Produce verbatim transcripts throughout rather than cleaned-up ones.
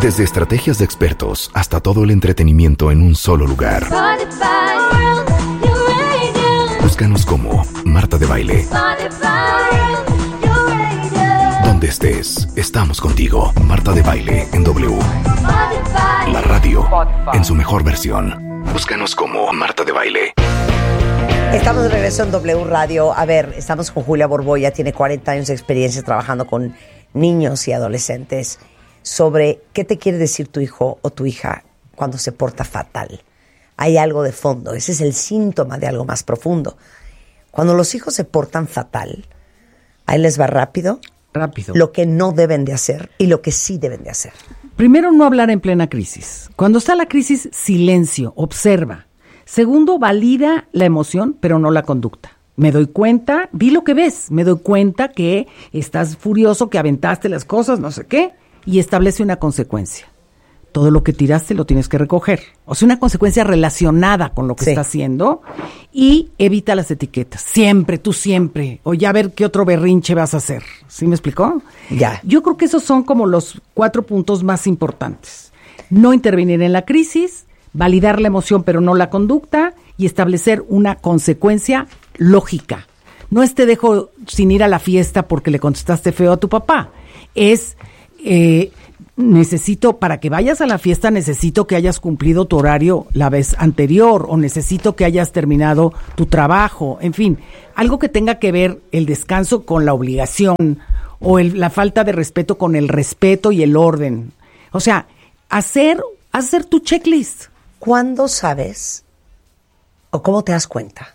Desde estrategias de expertos hasta todo el entretenimiento en un solo lugar. Búscanos como Marta de Baile. Donde estés, estamos contigo. Marta de Baile en W. La radio en su mejor versión. Búscanos como Marta de Baile. Estamos de regreso en W Radio. A ver, estamos con Julia Borboya, tiene cuarenta años de experiencia trabajando con niños y adolescentes sobre qué te quiere decir tu hijo o tu hija cuando se porta fatal. Hay algo de fondo, ese es el síntoma de algo más profundo. Cuando los hijos se portan fatal, ahí les va rápido, rápido lo que no deben de hacer y lo que sí deben de hacer. Primero, no hablar en plena crisis. Cuando está la crisis, silencio, observa. Segundo, valida la emoción, pero no la conducta. Me doy cuenta, di lo que ves, me doy cuenta que estás furioso, que aventaste las cosas, no sé qué, y establece una consecuencia. Todo lo que tiraste lo tienes que recoger. O sea, una consecuencia relacionada con lo que sí está haciendo, y evita las etiquetas. Siempre, tú siempre. O ya ver qué otro berrinche vas a hacer. ¿Sí me explicó? Ya. Yo creo que esos son como los cuatro puntos más importantes. No intervenir en la crisis, validar la emoción pero no la conducta, y establecer una consecuencia lógica. No es te dejo sin ir a la fiesta porque le contestaste feo a tu papá. Es... Eh, necesito, para que vayas a la fiesta, necesito que hayas cumplido tu horario la vez anterior, o necesito que hayas terminado tu trabajo, en fin, algo que tenga que ver el descanso con la obligación, o el, la falta de respeto con el respeto y el orden. O sea, hacer, hacer tu checklist. ¿Cuándo sabes, o cómo te das cuenta,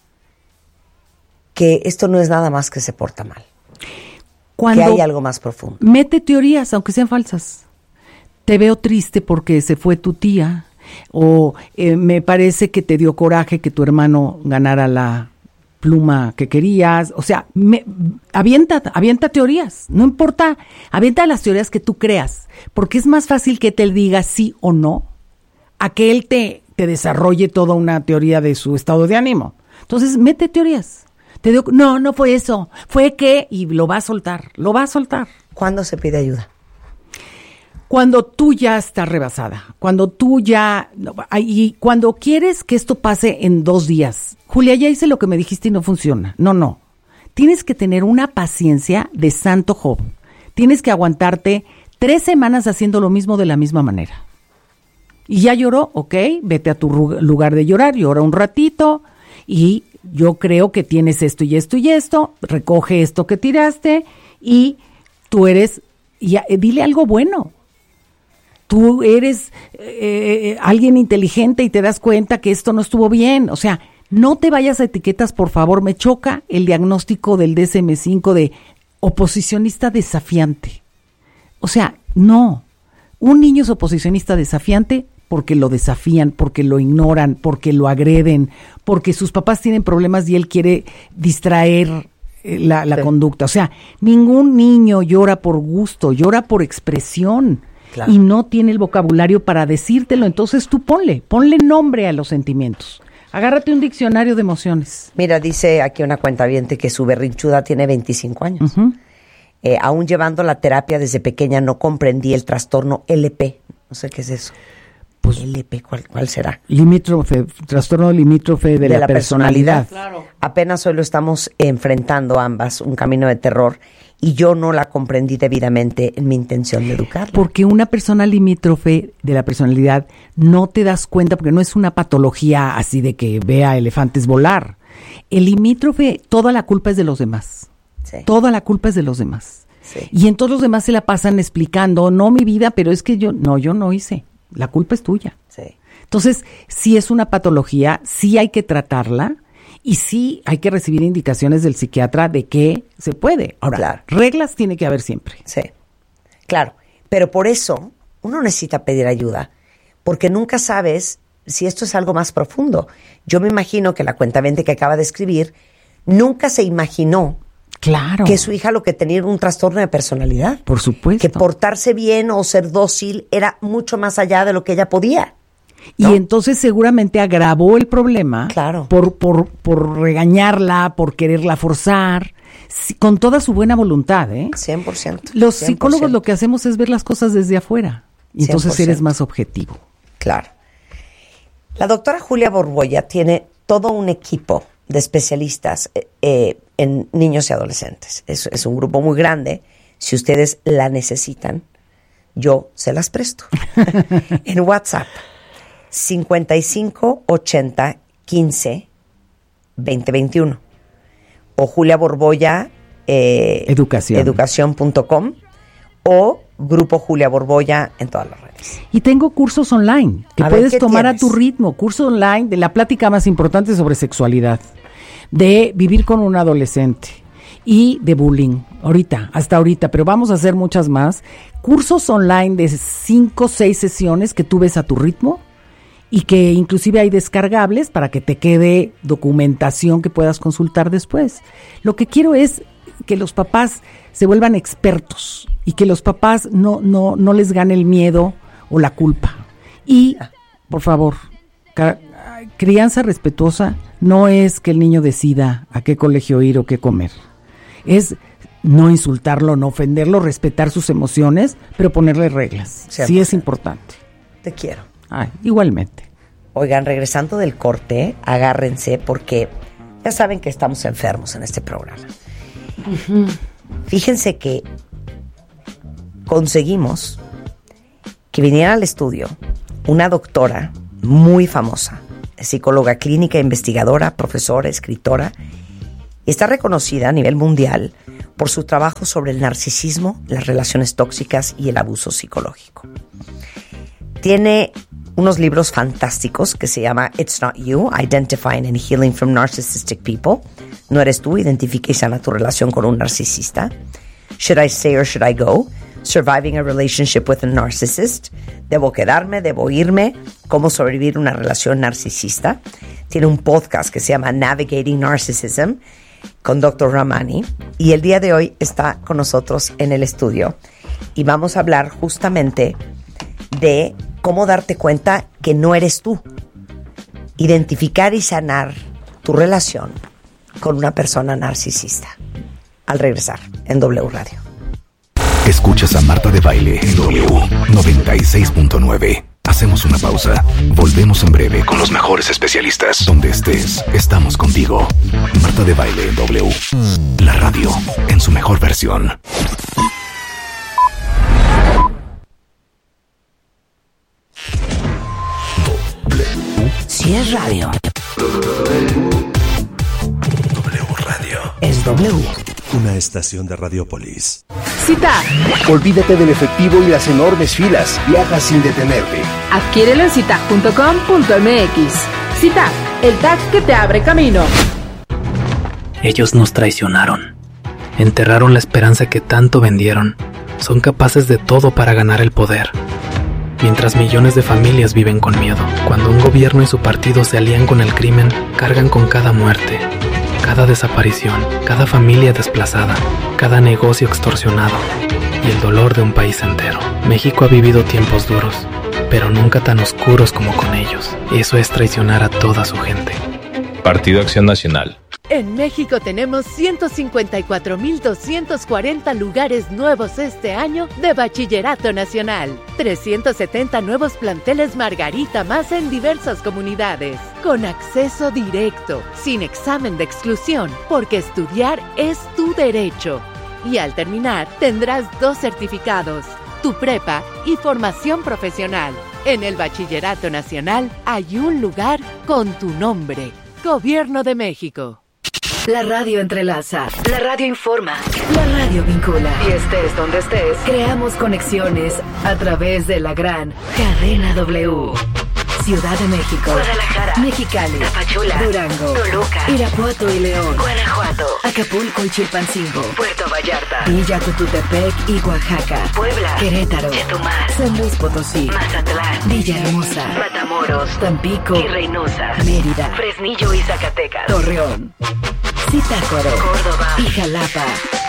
que esto no es nada más que se porta mal? Cuando que hay algo más profundo. Mete teorías, aunque sean falsas. Te veo triste porque se fue tu tía, o eh, me parece que te dio coraje que tu hermano ganara la pluma que querías. O sea, me, avienta, avienta teorías, no importa, avienta las teorías que tú creas, porque es más fácil que te diga sí o no, a que él te, te desarrolle toda una teoría de su estado de ánimo. Entonces, mete teorías. Te digo, no, no fue eso, fue que, y lo va a soltar, lo va a soltar. ¿Cuándo se pide ayuda? Cuando tú ya estás rebasada, cuando tú ya, y cuando quieres que esto pase en dos días. Julia, ya hice lo que me dijiste y no funciona. No, no. Tienes que tener una paciencia de santo Job. Tienes que aguantarte tres semanas haciendo lo mismo de la misma manera. Y ya lloró, ok, vete a tu lugar de llorar, llora un ratito, y yo creo que tienes esto y esto y esto, recoge esto que tiraste, y tú eres, y dile algo bueno. Tú eres eh, alguien inteligente y te das cuenta que esto no estuvo bien. O sea, no te vayas a etiquetas, por favor. Me choca el diagnóstico del D S M cinco de oposicionista desafiante. O sea, no. Un niño es oposicionista desafiante porque lo desafían, porque lo ignoran, porque lo agreden, porque sus papás tienen problemas y él quiere distraer la, la sí. conducta. O sea, ningún niño llora por gusto, llora por expresión. Claro. Y no tiene el vocabulario para decírtelo. Entonces tú ponle, ponle nombre a los sentimientos. Agárrate un diccionario de emociones. Mira, dice aquí una cuentaviente que su berrinchuda tiene veinticinco años. Uh-huh. Eh, aún llevando la terapia desde pequeña no comprendí el trastorno L P. No sé qué es eso. Pues, L P, ¿cuál, cuál será? Limítrofe, trastorno limítrofe de, de la, la personalidad. personalidad. Claro. Apenas hoy lo estamos enfrentando ambas, un camino de terror, y yo no la comprendí debidamente en mi intención de educarla. Porque una persona limítrofe de la personalidad no te das cuenta, porque no es una patología así de que vea elefantes volar. El limítrofe, toda la culpa es de los demás. Sí. Toda la culpa es de los demás. Sí. Y entonces los demás se la pasan explicando, no mi vida, pero es que yo, no, yo no hice. La culpa es tuya. Sí. Entonces, sí es una patología, sí hay que tratarla y sí hay que recibir indicaciones del psiquiatra de que se puede. Ahora, claro. reglas tiene que haber siempre. Sí, claro. Pero por eso uno necesita pedir ayuda, porque nunca sabes si esto es algo más profundo. Yo me imagino que la cuentaviente que acaba de escribir nunca se imaginó Claro. que su hija lo que tenía era un trastorno de personalidad. Por supuesto. Que portarse bien o ser dócil era mucho más allá de lo que ella podía. ¿no? Y entonces seguramente agravó el problema claro. por, por, por regañarla, por quererla forzar, con toda su buena voluntad, ¿eh? cien por ciento. Los cien por ciento. psicólogos lo que hacemos es ver las cosas desde afuera. Y entonces cien por ciento. eres más objetivo. Claro. La doctora Julia Borbolla tiene todo un equipo de especialistas eh, en niños y adolescentes. Es, es un grupo muy grande. Si ustedes la necesitan, yo se las presto. En WhatsApp, cincuenta y cinco ochenta quince veinte veintiuno. O Julia Borbolla eh, Educación. educación punto com o Grupo Julia Borbolla en todas las redes. Y tengo cursos online que A ver, puedes ¿qué tomar tienes? a tu ritmo. Curso online de la plática más importante sobre sexualidad, de vivir con un adolescente y de bullying. Ahorita, hasta ahorita, pero vamos a hacer muchas más. Cursos online de cinco o seis sesiones que tú ves a tu ritmo y que inclusive hay descargables para que te quede documentación que puedas consultar después. Lo que quiero es que los papás se vuelvan expertos y que los papás no, no, no les gane el miedo o la culpa. Y, por favor, ca- crianza respetuosa no es que el niño decida a qué colegio ir o qué comer. Es no insultarlo, no ofenderlo, respetar sus emociones, pero ponerle reglas. cien por ciento. Sí es importante. Te quiero. Ay, igualmente. Oigan, regresando del corte, agárrense porque ya saben que estamos enfermos en este programa. Uh-huh. Fíjense que conseguimos que viniera al estudio una doctora muy famosa, psicóloga clínica, investigadora, profesora, escritora, y está reconocida a nivel mundial por su trabajo sobre el narcisismo, las relaciones tóxicas y el abuso psicológico. Tiene unos libros fantásticos que se llama It's Not You, Identifying and Healing from Narcissistic People. No eres tú, identifica y sana tu relación con un narcisista. Should I Stay or Should I Go? Surviving a Relationship with a Narcissist. Debo quedarme, debo irme. Cómo sobrevivir una relación narcisista. Tiene un podcast que se llama Navigating Narcissism con doctor Ramani. Y el día de hoy está con nosotros en el estudio. Y vamos a hablar justamente de cómo darte cuenta que no eres tú. Identificar y sanar tu relación con una persona narcisista. Al regresar en W Radio. Escuchas a Marta de Baile en W noventa y seis punto nueve. Hacemos una pausa. Volvemos en breve con los mejores especialistas. Donde estés, estamos contigo. Marta de Baile en W. La radio en su mejor versión. Si es radio, W Radio. es W. Una estación de Radiopolis. Cita. Olvídate del efectivo y las enormes filas. Viaja sin detenerte. Adquiérelo en citac punto com punto m x. Citac, el tag que te abre camino. Ellos nos traicionaron. Enterraron la esperanza que tanto vendieron. Son capaces de todo para ganar el poder. Mientras millones de familias viven con miedo. Cuando un gobierno y su partido se alían con el crimen, cargan con cada muerte, cada desaparición, cada familia desplazada, cada negocio extorsionado y el dolor de un país entero. México ha vivido tiempos duros, pero nunca tan oscuros como con ellos. Eso es traicionar a toda su gente. Partido Acción Nacional. En México tenemos ciento cincuenta y cuatro mil doscientos cuarenta lugares nuevos este año de Bachillerato Nacional. trescientos setenta nuevos planteles Margarita más en diversas comunidades. Con acceso directo, sin examen de exclusión, porque estudiar es tu derecho. Y al terminar, tendrás dos certificados, tu prepa y formación profesional. En el Bachillerato Nacional hay un lugar con tu nombre. Gobierno de México. La radio entrelaza, la radio informa, la radio vincula. Y estés donde estés, creamos conexiones a través de la gran cadena W. Ciudad de México, Guadalajara, Mexicali, Tapachula, Durango, Toluca, Irapuato y León, Guanajuato, Acapulco y Chilpancingo, Puerto Vallarta, Villa Cotutepec y Oaxaca, Puebla, Querétaro, Chetumal, San Luis Potosí, Mazatlán, Villahermosa, Matamoros, Tampico y Reynosa, Mérida, Fresnillo y Zacatecas, Torreón, Zitácuaro, Córdoba y Jalapa.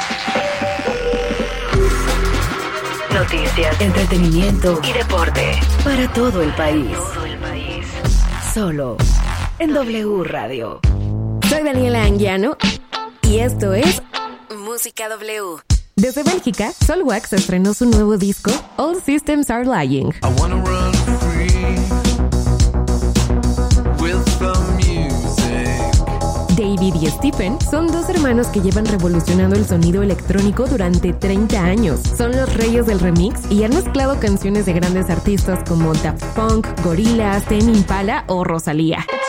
Noticias, entretenimiento y deporte para todo el país. Todo el país. Solo en W Radio. Soy Daniela Anguiano y esto es Música W. Desde Bélgica, Soulwax estrenó su nuevo disco, All Systems Are Lying. David y Stephen son dos hermanos que llevan revolucionando el sonido electrónico durante treinta años. Son los reyes del remix y han mezclado canciones de grandes artistas como Daft Punk, Gorillaz, Tame Impala o Rosalía.